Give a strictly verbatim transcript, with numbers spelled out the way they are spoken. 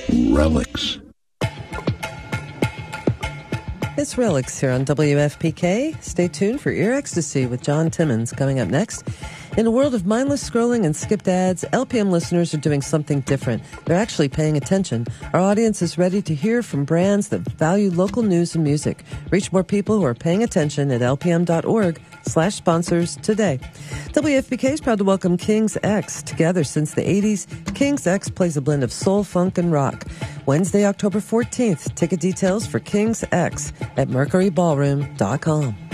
Relics. It's Relics here on W F P K. Stay tuned for Ear Ecstasy with John Timmons coming up next. In a world of mindless scrolling and skipped ads, L P M listeners are doing something different. They're actually paying attention. Our audience is ready to hear from brands that value local news and music. Reach more people who are paying attention at lpm.org slash sponsors today. W F P K is proud to welcome King's X. Together since the eighties, King's X plays a blend of soul, funk, and rock. Wednesday, October fourteenth. Ticket details for King's X at mercury ballroom dot com.